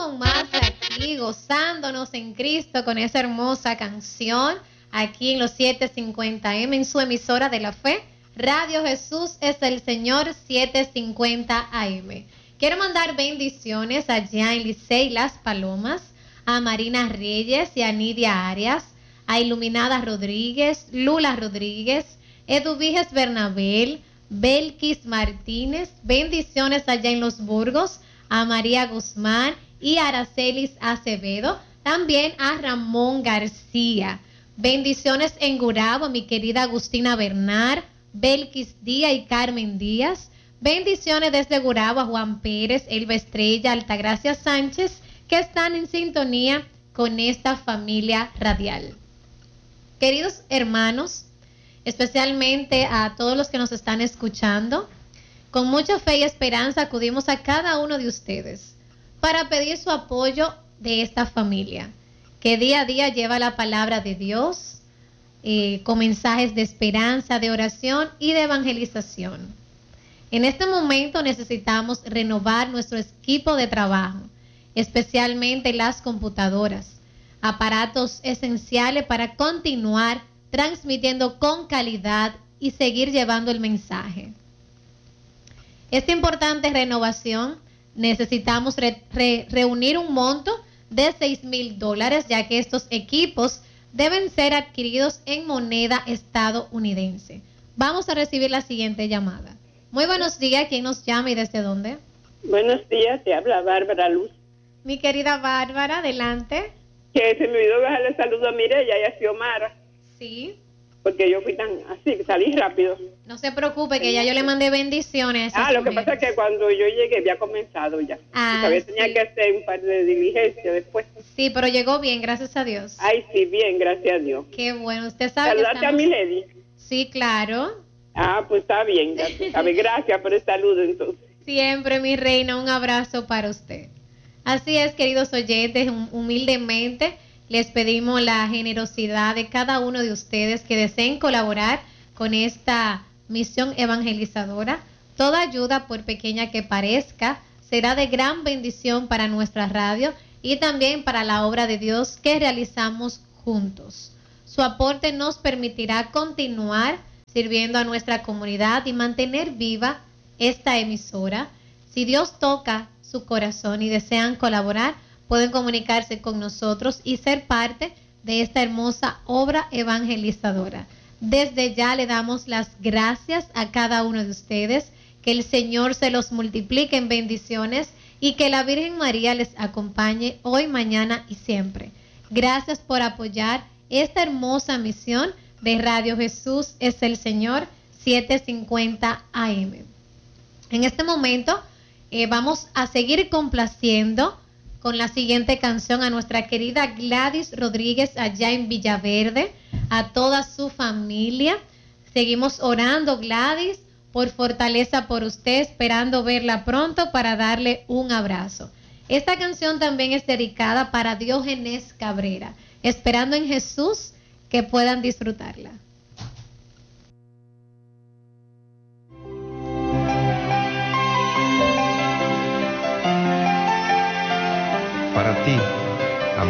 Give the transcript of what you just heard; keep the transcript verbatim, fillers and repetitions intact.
con más aquí, gozándonos en Cristo con esa hermosa canción, aquí en los setecientos cincuenta eme, en su emisora de la fe, Radio Jesús es el Señor, setecientos cincuenta A M. Quiero mandar bendiciones allá en Licey Las Palomas, a Marina Reyes y a Nidia Arias, a Iluminada Rodríguez, Lula Rodríguez, Eduviges Bernabel, Belkis Martínez, bendiciones allá en Los Burgos, a María Guzmán y a Aracelis Acevedo, también a Ramón García. Bendiciones en Gurabo, mi querida Agustina Bernard, Belkis Díaz y Carmen Díaz. Bendiciones desde Gurabo a Juan Pérez, Elba Estrella, Altagracia Sánchez, que están en sintonía con esta familia radial. Queridos hermanos, especialmente a todos los que nos están escuchando, con mucha fe y esperanza acudimos a cada uno de ustedes para pedir su apoyo de esta familia, que día a día lleva la palabra de Dios, eh, con mensajes de esperanza, de oración y de evangelización. En este momento necesitamos renovar nuestro equipo de trabajo, especialmente las computadoras, aparatos esenciales para continuar transmitiendo con calidad y seguir llevando el mensaje. Esta importante renovación necesitamos re, re, reunir un monto de seis mil dólares, ya que estos equipos deben ser adquiridos en moneda estadounidense. Vamos a recibir la siguiente llamada. Muy buenos días, ¿quién nos llama y desde dónde? Buenos días, te habla Bárbara Luz. Mi querida Bárbara, adelante. Que se me olvidó dejarle saludo a Mireya y a Xiomara. Sí. Porque yo fui tan así, salí rápido. No se preocupe, que ya yo le mandé bendiciones. Ah, lo que pasa es que cuando yo llegué había comenzado ya. Ah, Todavía tenía sí. que hacer un par de diligencias después. Sí, pero llegó bien, gracias a Dios. Ay, sí, bien, gracias a Dios. Qué bueno, usted sabe que ¿Saludaste estamos... a mi lady? Sí, claro. Ah, pues está bien, ya tú sabes. Gracias por el saludo entonces. Siempre, mi reina, un abrazo para usted. Así es, queridos oyentes, humildemente les pedimos la generosidad de cada uno de ustedes que deseen colaborar con esta misión evangelizadora. Toda ayuda, por pequeña que parezca, será de gran bendición para nuestra radio y también para la obra de Dios que realizamos juntos. Su aporte nos permitirá continuar sirviendo a nuestra comunidad y mantener viva esta emisora. Si Dios toca su corazón y desean colaborar, pueden comunicarse con nosotros y ser parte de esta hermosa obra evangelizadora. Desde ya le damos las gracias a cada uno de ustedes, que el Señor se los multiplique en bendiciones y que la Virgen María les acompañe hoy, mañana y siempre. Gracias por apoyar esta hermosa misión de Radio Jesús es el Señor, setecientos cincuenta A M. En este momento eh, vamos a seguir complaciendo con la siguiente canción a nuestra querida Gladys Rodríguez allá en Villaverde, a toda su familia. Seguimos orando, Gladys, por fortaleza por usted, esperando verla pronto para darle un abrazo. Esta canción también es dedicada para Diógenes Cabrera, esperando en Jesús que puedan disfrutarla.